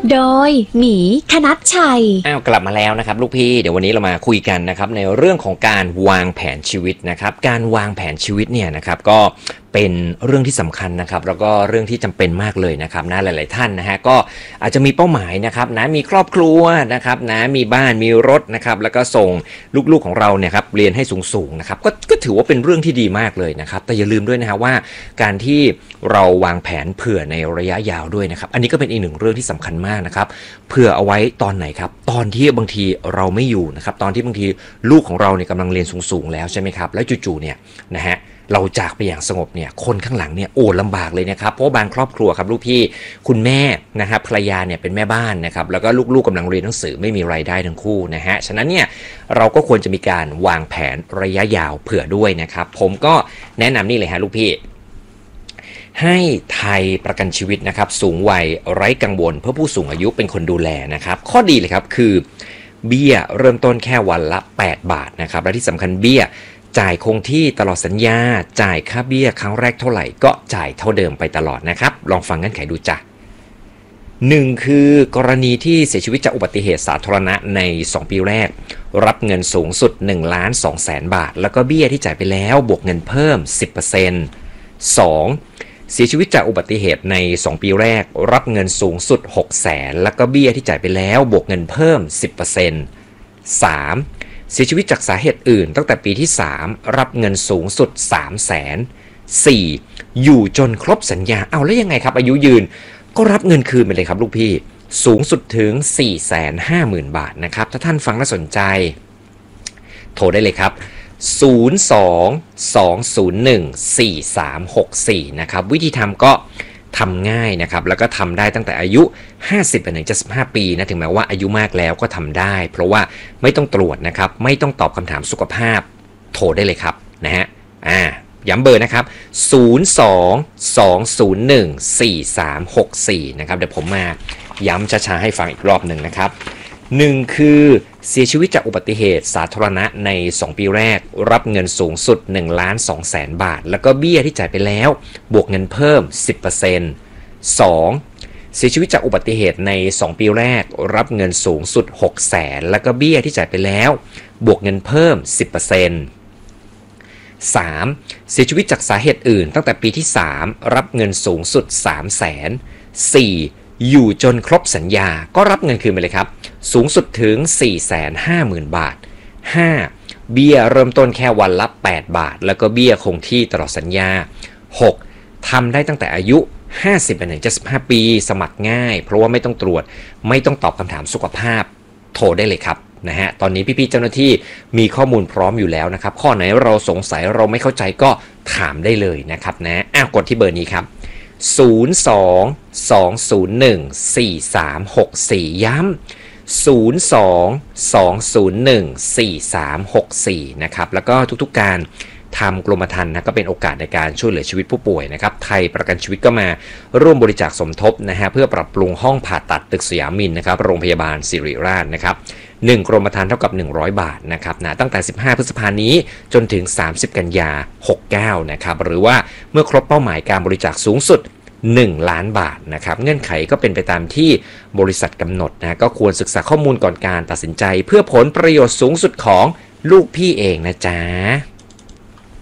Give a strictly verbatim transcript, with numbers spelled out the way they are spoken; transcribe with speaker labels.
Speaker 1: โดยหมีคณัชชัย
Speaker 2: อ้าวกลับมาแล้วนะครับลูกพี่เดี๋ยววันนี้เรามาคุยกันนะครับในเรื่องของการวางแผนชีวิตนะครับการวางแผนชีวิตเนี่ยนะครับก็เป็นเรื่องที่สำคัญนะครับแล้วก็เรื่องที่จำเป็นมากเลยนะครับนะหลายๆท่านนะฮะก็อาจจะมีเป้าหมายนะครับนะมีครอบครัวนะครับนะมีบ้านมีรถนะครับแล้วก็ส่งลูกๆของเราเนี่ยครับเรียนให้สูงๆนะครับก็ก็ถือว่าเป็นเรื่องที่ดีมากเลยนะครับแต่อย่าลืมด้วยนะฮะว่าการที่เราวางแผนเผื่อในระยะยาวด้วยนะครับอันนี้ก็เป็นอีกหนึ่งเรื่องที่สำคัญมากนะครับเผื่อเอาไว้ตอนไหนครับตอนที่บางทีเราไม่อยู่นะครับตอนที่บางทีลูกของเราเนี่ยกำลังเรียนสูงๆแล้วใช่ไหมครับแล้วจู่ๆเนี่ยนะฮะเราจากไปอย่างสงบเนี่ยคนข้างหลังเนี่ยโอ้ลำบากเลยนะครับเพราะบางครอบครัวครับลูกพี่คุณแม่นะครับภรรยาเนี่ยเป็นแม่บ้านนะครับแล้วก็ลูกๆกำลังเรียนหนังสือไม่มีรายได้ทั้งคู่นะฮะฉะนั้นเนี่ยเราก็ควรจะมีการวางแผนระยะยาวเผื่อด้วยนะครับผมก็แนะนำนี่เลยฮะลูกพี่ให้ไทยประกันชีวิตนะครับสูงวัยไร้กังวลเพื่อผู้สูงอายุเป็นคนดูแลนะครับข้อดีเลยครับคือเบี้ยเริ่มต้นแค่วันละแปดบาทนะครับและที่สำคัญเบี้ยจ่ายคงที่ตลอดสัญญาจ่ายค่าเบี้ยครั้งแรกเท่าไหร่ก็จ่ายเท่าเดิมไปตลอดนะครับลองฟังเงื่อนไขดูจ้ะหนึ่งคือกรณีที่เสียชีวิตจากอุบัติเหตุสาธารณะในสองปีแรกรับเงินสูงสุดหนึ่งล้านสองแสนบาทแล้วก็เบี้ยที่จ่ายไปแล้วบวกเงินเพิ่ม สิบเปอร์เซ็นต์ สองเสียชีวิตจากอุบัติเหตุในสองปีแรกรับเงินสูงสุดหกแสนแล้วก็เบี้ยที่จ่ายไปแล้วบวกเงินเพิ่ม สิบเปอร์เซ็นต์ สามเสียชีวิตจากสาเหตุอื่นตั้งแต่ปีที่สามรับเงินสูงสุด สามแสน สี่ อยู่จนครบสัญญาเอาแล้วยังไงครับอายุยืนก็รับเงินคืนไปเลยครับลูกพี่สูงสุดถึง สี่แสนห้าหมื่น บาทนะครับถ้าท่านฟังน่าสนใจโทรได้เลยครับศูนย์ สอง สอง ศูนย์ หนึ่ง สี่ สาม หก สี่นะครับวิธีทำก็ทำง่ายนะครับแล้วก็ทำได้ตั้งแต่อายุห้าสิบไปถึงเจ็ดสิบห้าปีนะถึงแม้ว่าอายุมากแล้วก็ทำได้เพราะว่าไม่ต้องตรวจนะครับไม่ต้องตอบคำถามสุขภาพโทรได้เลยครับนะฮะอ่าย้ำเบอร์นะครับศูนย์ สอง สอง ศูนย์ หนึ่ง สี่ สาม หก สี่นะครับเดี๋ยวผมมาย้ำช้าๆให้ฟังอีกรอบหนึ่งนะครับหนึ่งคือเสียชีวิตจากอุบัติเหตุสาธารณะในสองปีแรกรับเงินสูงสุดหนึ่งล้านสองแสนบาทแล้วก็เบี้ยที่จ่ายไปแล้วบวกเงินเพิ่ม สิบเปอร์เซ็นต์ สอง เสียชีวิตจากอุบัติเหตุในสองปีแรกรับเงินสูงสุดหกแสนแล้วก็เบี้ยที่จ่ายไปแล้วบวกเงินเพิ่ม สิบเปอร์เซ็นต์ สาม เสียชีวิตจากสาเหตุอื่นตั้งแต่ปีที่สามรับเงินสูงสุด สามแสน สี่ อยู่จนครบสัญญาก็รับเงินคืนไปเลยครับสูงสุดถึง สี่แสนห้าหมื่น บาท ห้า เบี้ยเริ่มต้นแค่วันละแปดบาทแล้วก็เบี้ยคงที่ตลอดสัญญา หก ทำได้ตั้งแต่อายุห้าสิบไปถึงเจ็ดสิบห้าปีสมัครง่ายเพราะว่าไม่ต้องตรวจไม่ต้องตอบคำถามสุขภาพโทรได้เลยครับนะฮะตอนนี้พี่ๆเจ้าหน้าที่มีข้อมูลพร้อมอยู่แล้วนะครับข้อไหนเราสงสัยเราไม่เข้าใจก็ถามได้เลยนะครับนะอ้าวกดที่เบอร์นี้ครับศูนย์ สอง สอง ศูนย์ หนึ่ง สี่ สาม หก สี่ย้ำศูนย์ สอง สอง ศูนย์ หนึ่ง สี่ สาม หก สี่นะครับแล้วก็ทุกๆการทำกรมธรรม์นะก็เป็นโอกาสในการช่วยเหลือชีวิตผู้ป่วยนะครับไทยประกันชีวิตก็มาร่วมบริจาคสมทบนะฮะเพื่อปรับปรุงห้องผ่าตัดตึกสยามมินนะครับโรงพยาบาลศิริราชนะครับหนึ่งกรมธรรม์เท่ากับหนึ่งร้อยบาทนะครับนะตั้งแต่สิบห้าพฤษภาคมนี้จนถึงสามสิบกันยาหกสิบเก้านะครับหรือว่าเมื่อครบเป้าหมายการบริจาคสูงสุดหนึ่งล้านบาทนะครับเงื่อนไขก็เป็นไปตามที่บริษัทกำหนดนะก็ควรศึกษาข้อมูลก่อนการตัดสินใจเพื่อผลประโยชน์สูงสุดของลูกพี่เองนะจ๊ะ